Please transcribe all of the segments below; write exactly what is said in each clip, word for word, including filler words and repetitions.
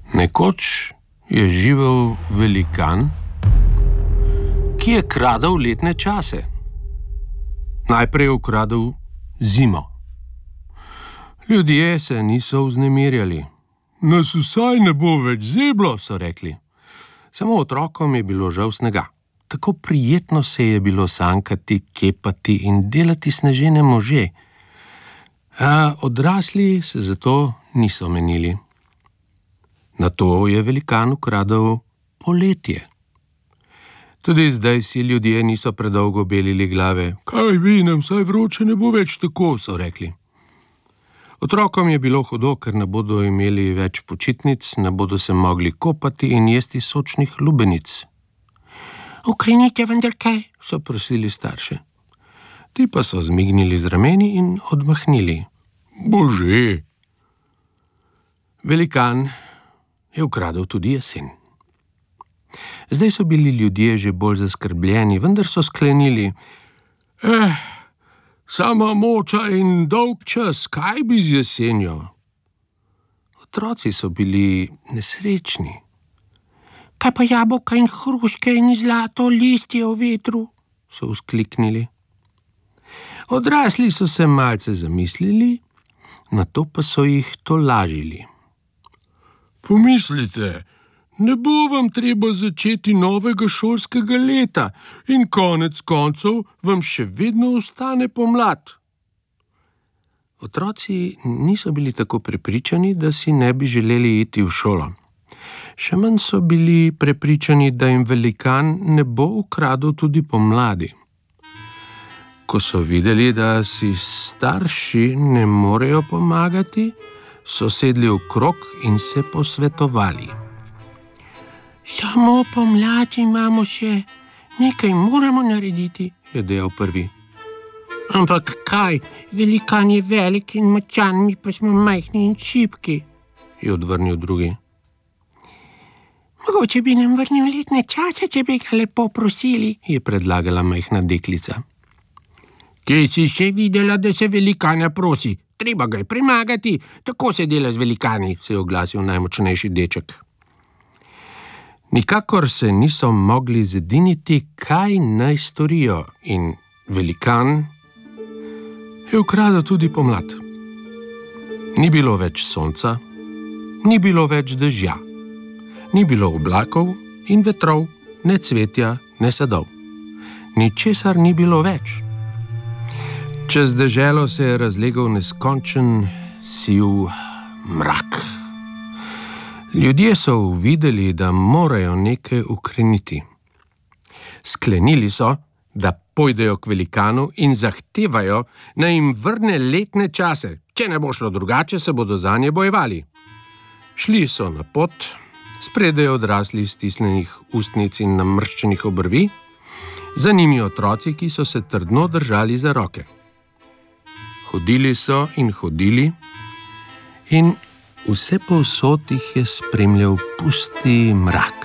Nekoč je živel velikan, ki je kradel letne čase. Najprej je ukradel zimo. Ljudje se niso vznemirjali. Nas vsaj ne bo več zeblo, so rekli. Samo otrokom je bilo žal snega. Tako prijetno se je bilo sankati, kepati in delati snežene može. A odrasli se zato niso menili. Nato je velikan ukradel poletje. Tudi zdaj si ljudje niso predolgo belili glave. Kaj vi, nam saj vroče ne bo več tako, so rekli. Otrokom je bilo hudo, ker ne bodo imeli več počitnic, ne bodo se mogli kopati in jesti sočnih lubenic. Ukrenite vendar kaj, so prosili starše. Ti pa so zmignili z rameni in odmahnili. Bože! Velikan je ukradel tudi jesen. Zdaj so bili ljudje že bolj zaskrbljeni, vendar so sklenili. Eh, sama moča in dolg čas, kaj bi z jesenjo? Otroci so bili nesrečni. Kaj pa jabolka in hruške in zlato listje v vetru, so vzkliknili. Odrasli so se malce zamislili, nato pa so jih tolažili. Pomislite, ne bo vam treba začeti novega šolskega leta in konec koncev vam še vedno ostane pomlad. Otroci niso bili tako prepričani, da si ne bi želeli iti v šolo. Še manj so bili prepričani, da jim velikan ne bo ukradel tudi pomladi. Ko so videli, da si starši ne morejo pomagati, so sedli v krog in se posvetovali. Samo pomlad imamo še, nekaj moramo narediti, je dejal prvi. Ampak kaj, velikan je velik in močan, mi pa smo majhni in šibki, je odvrnil drugi. Mogoče bi nam vrnil letne čase, če bi ga lepo prosili, je predlagala majhna deklica. Kje si še videla, da se velikana prosi? Treba ga je premagati, tako se dela z velikani, se je oglasil najmočnejši deček. Nikakor se niso mogli zediniti, kaj naj storijo, in velikan je ukradel tudi pomlad. Ni bilo več sonca, ni bilo več dežja, ni bilo oblakov in vetrov, ne cvetja, ne sadov. Ničesar ni bilo več. Čez deželo se je razlegal neskončen siv mrak. Ljudje so uvideli, da morajo nekaj ukreniti. Sklenili so, da pojdejo k velikanu in zahtevajo, naj jim vrne letne čase. Če ne bo šlo drugače, se bodo zanje bojevali. Šli so na pot, spredaj odrasli stisnjenih ustnic in namrščenih obrvi, za njimi otroci, ki so se trdno držali za roke. Hodili so in hodili in vse povsod jih je spremljal pusti mrak.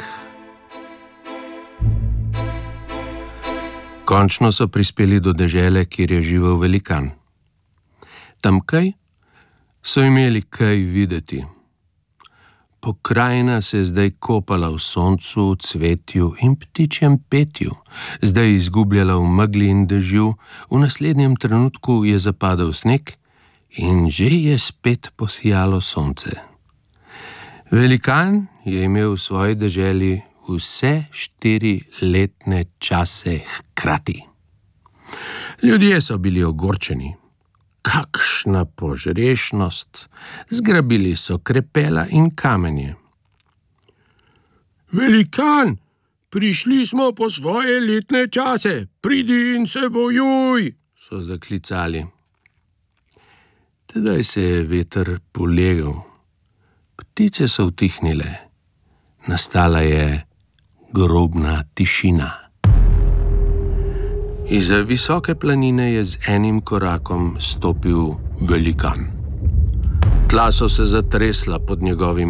Končno so prispeli do dežele, kjer je živel velikan. Tamkaj so imeli kaj videti. Pokrajina se je zdaj kopala v soncu, cvetju in ptičjem petju, zdaj izgubljala v megli in dežju, v naslednjem trenutku je zapadel sneg in že je spet posijalo sonce. Velikan je imel v svoji deželi vse štiri letne čase hkrati. Ljudje so bili ogorčeni. Kakšna požrešnost! Zgrabili so krepela in kamenje. Velikan, prišli smo po svoje letne čase, pridi in se bojuj, so zaklicali. Tedaj se je veter polegel, ptice so utihnile, nastala je grobna tišina. Izza visoke planine je z enim korakom stopil velikan. Tla so se zatresla pod njegovimi